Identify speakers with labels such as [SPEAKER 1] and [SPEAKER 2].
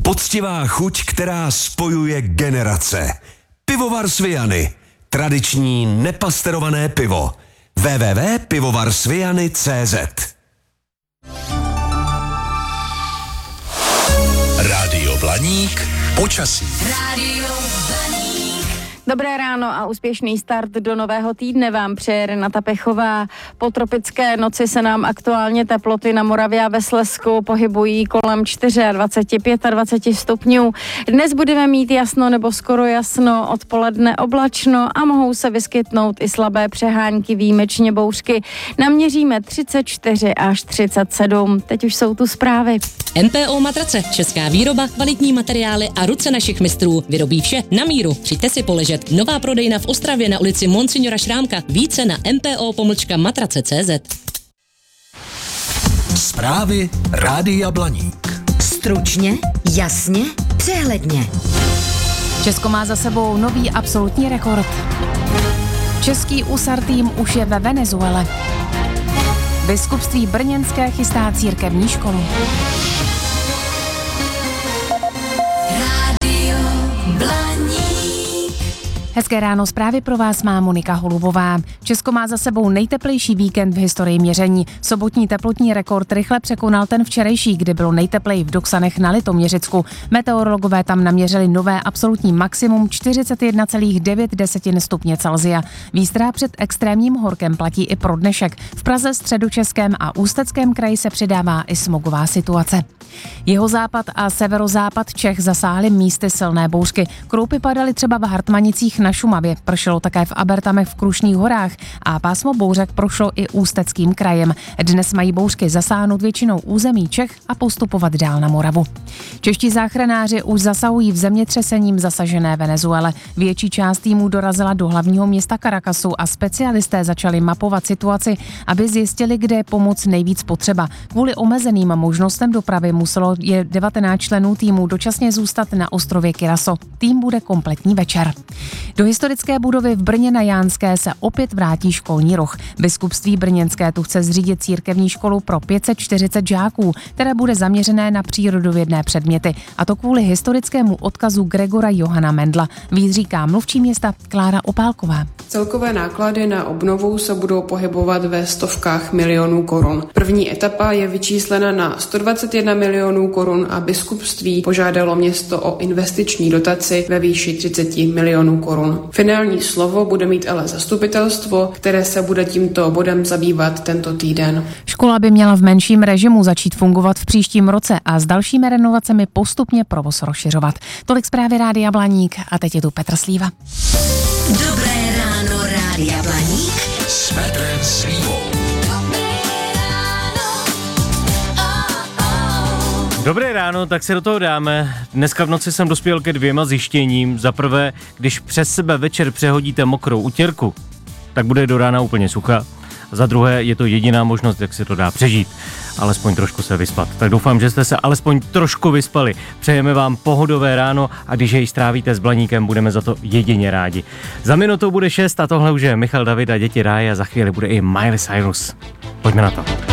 [SPEAKER 1] Poctivá chuť, která spojuje generace. Pivovar Svijany. Tradiční nepasterované pivo. www.pivovarsvijany.cz.
[SPEAKER 2] Rádio Blaník. Počasí.
[SPEAKER 3] Rádio Blaník.
[SPEAKER 4] Dobré ráno a úspěšný start do nového týdne vám přeje Renata Pechová. Po tropické noci se nám aktuálně teploty na Moravě a ve Slezsku pohybují kolem 24-25 stupňů. Dnes budeme mít jasno nebo skoro jasno, odpoledne oblačno a mohou se vyskytnout i slabé přehánky, výjimečně bouřky. Naměříme 34 až 37. Teď už jsou tu zprávy.
[SPEAKER 5] MPO Matrace, česká výroba, kvalitní materiály a ruce našich mistrů. Vyrobí vše na míru. Přijďte si poležet. Nová prodejna v Ostravě na ulici Monsignora Šrámka. Více na mpo-matrace.cz.
[SPEAKER 2] Zprávy Rádia Blaník.
[SPEAKER 3] Stručně, jasně, přehledně.
[SPEAKER 6] Česko má za sebou nový absolutní rekord. Český USAR tým už je ve Venezuele. Biskupství brněnské chystá církevní školu.
[SPEAKER 3] Rádio Blaník.
[SPEAKER 6] Hezké ráno, zprávy pro vás má Monika Holubová. Česko má za sebou nejteplejší víkend v historii měření. Sobotní teplotní rekord rychle překonal ten včerejší, kdy bylo nejtepleji v Doksanech na Litoměřicku. Meteorologové tam naměřili nové absolutní maximum 41,9 stupně Celsia. Výstrah před extrémním horkem platí i pro dnešek. V Praze, Středočeském a Ústeckém kraji se přidává i smogová situace. Jihozápad a severozápad Čech zasáhly místy silné bouřky. Kroupy padaly třeba v Hartmanicích na Šumavě, pršelo také v Abertamech v Krušných horách a pásmo bouřek prošlo i Ústeckým krajem. Dnes mají bouřky zasáhnout většinou území Čech a postupovat dál na Moravu. Čeští záchranáři už zasahují v zemětřesením zasažené Venezuele. Větší část týmů dorazila do hlavního města Caracasu a specialisté začali mapovat situaci, aby zjistili, kde je pomoc nejvíc potřeba. Kvůli omezeným možnostem dopravy muselo 19 členů týmu dočasně zůstat na ostrově Curaçao. Tým bude kompletní večer. Do historické budovy v Brně na Jánské se opět vrátí školní ruch. Biskupství brněnské tu chce zřídit církevní školu pro 540 žáků, která bude zaměřené na přírodovědné předměty. A to kvůli historickému odkazu Gregora Johana Mendla. Víc říká mluvčí města Klára Opálková.
[SPEAKER 7] Celkové náklady na obnovu se budou pohybovat ve stovkách milionů korun. První etapa je vyčíslena na 121 milionů korun a biskupství požádalo město o investiční dotaci ve výši 30 milionů korun. Finální slovo bude mít ale zastupitelstvo, které se bude tímto bodem zabývat tento týden.
[SPEAKER 6] Škola by měla v menším režimu začít fungovat v příštím roce a s dalšími renovacemi postupně provoz rozšiřovat. Tolik zprávy Rádia Blaník a teď je tu Petr Slíva.
[SPEAKER 3] Dobré ráno, Rádia Blaník.
[SPEAKER 2] S Petrem Slívou.
[SPEAKER 8] Dobré ráno, tak se do toho dáme. Dneska v noci jsem dospěl ke 2 zjištěním. Za prvé, když přes sebe večer přehodíte mokrou utěrku, tak bude do rána úplně suchá. Za druhé, je to jediná možnost, jak se to dá přežít. Alespoň trošku se vyspat. Tak doufám, že jste se alespoň trošku vyspali. Přejeme vám pohodové ráno a když jej strávíte s Blaníkem, budeme za to jedině rádi. Za minutu bude 6 a tohle už je Michal David a Děti ráje a za chvíli bude i Miley Cyrus. Pojďme na to.